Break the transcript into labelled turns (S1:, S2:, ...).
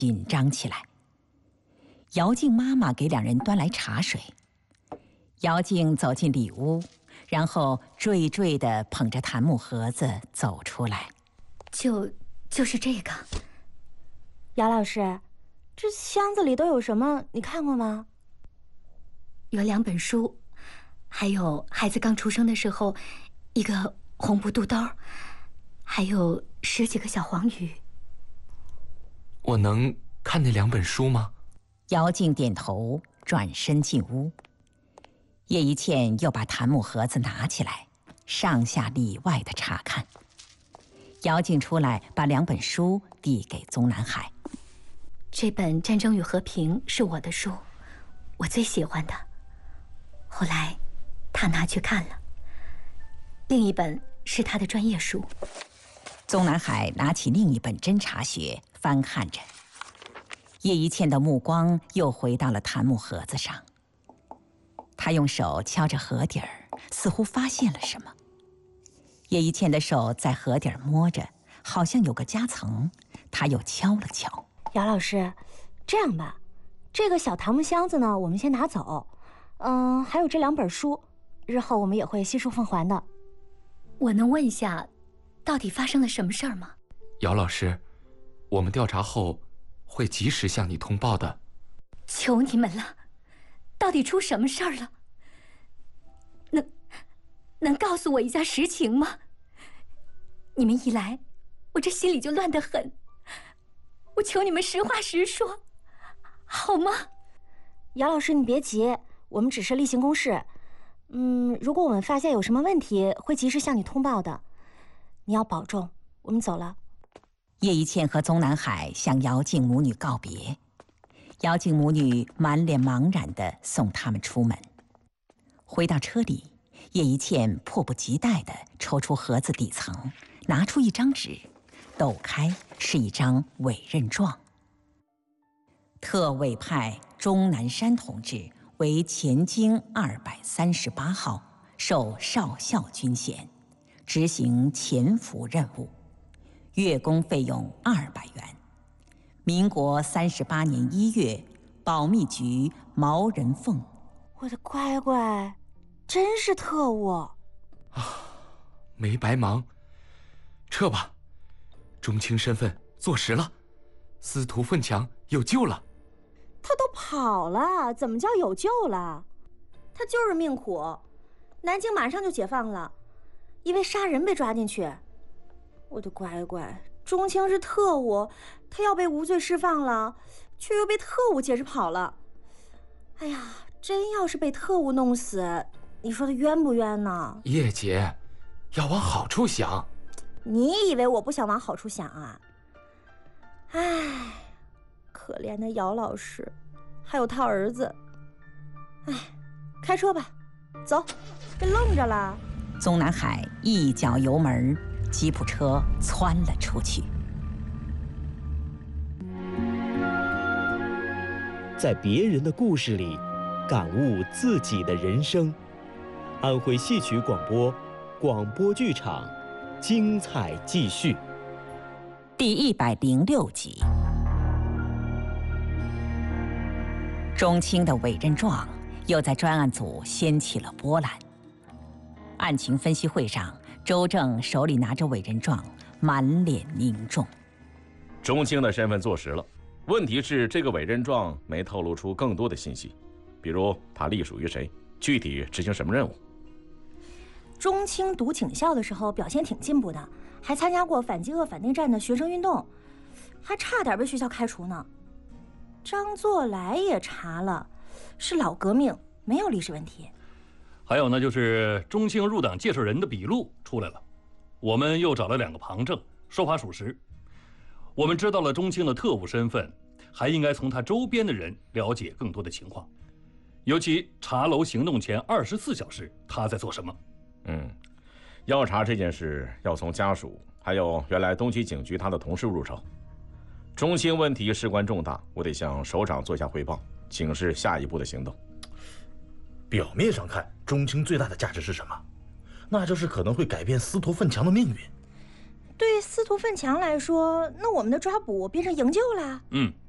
S1: 紧张起来。姚静妈妈给两人端来茶水，姚静走进里屋，然后惴惴地捧着檀木盒子走出来。
S2: 就是这个。
S3: 姚老师，这箱子里都有什么？你看过吗？
S2: 有2本书，还有孩子刚出生的时候一个红布肚兜，还有10几个小黄鱼。
S4: 我能看那2本书吗？
S1: 姚静点头，转身进屋。叶一茜又把檀木盒子拿起来，上下里外的查看。姚静出来，把2本书递给宗南海。
S2: 这本《战争与和平》是我的书，我最喜欢的。后来，他拿去看了。另一本是他的专业书。
S1: 宗南海拿起另一本侦察学，翻看着。叶一茜的目光又回到了檀木盒子上。他用手敲着盒底儿，似乎发现了什么。叶一茜的手在盒底儿摸着，好像有个夹层，他又敲了敲。
S3: 姚老师，这样吧，这个小檀木箱子呢，我们先拿走。还有这2本书，日后我们也会悉数奉还的。
S2: 我能问一下，到底发生了什么事儿吗？
S4: 姚老师，我们调查后会及时向你通报的。
S2: 求你们了，到底出什么事儿了？能告诉我一下实情吗？你们一来，我这心里就乱得很。我求你们实话实说，好吗？
S3: 姚老师，你别急，我们只是例行公事。如果我们发现有什么问题，会及时向你通报的。你要保重，我们走了。
S1: 叶一茜和宗南海向姚静母女告别，姚静母女满脸茫然地送他们出门。回到车里，叶一茜迫不及待地抽出盒子底层，拿出一张纸，抖开是一张委任状。特委派钟南山同志为前京238号，授少校军衔，执行潜伏任务，月工费用200元。民国38年1月，保密局毛人凤。
S3: 我的乖乖，真是特务啊！
S4: 没白忙，撤吧。钟青身份坐实了，司徒奋强有救了。
S3: 他都跑了，怎么叫有救了？他就是命苦，南京马上就解放了，因为杀人被抓进去。我的乖乖，钟青是特务，他要被无罪释放了，却又被特务劫持跑了。哎呀，真要是被特务弄死，你说他冤不冤呢？
S4: 叶姐，要往好处想。
S3: 你以为我不想往好处想啊？唉，可怜的姚老师，还有他儿子。唉，开车吧，走，别愣着了。
S1: 宗南海一脚油门，吉普车窜了出去。
S5: 在别人的故事里，感悟自己的人生。安徽戏曲广播，广播剧场，精彩继续。
S1: 第106集。钟青的委任状又在专案组掀起了波澜。案情分析会上，周正手里拿着委任状，满脸凝重。
S6: 钟青的身份坐实了，问题是这个委任状没透露出更多的信息，比如他隶属于谁，具体执行什么任务。
S3: 钟青读警校的时候表现挺进步的，还参加过反饥饿反内战的学生运动，还差点被学校开除呢。张作来也查了，是老革命，没有历史问题。
S7: 还有呢，就是钟青入党介绍人的笔录出来了，我们又找了2个旁证，说法属实。我们知道了钟青的特务身份，还应该从他周边的人了解更多的情况，尤其茶楼行动前24小时他在做什么。
S6: 要查这件事，要从家属还有原来东区警局他的同事入手。钟青问题事关重大，我得向首长做下汇报，请示下一步的行动。
S8: 表面上看，钟青最大的价值是什么？那就是可能会改变司徒奋强的命运。
S3: 对司徒奋强来说，那我们的抓捕变成营救啦。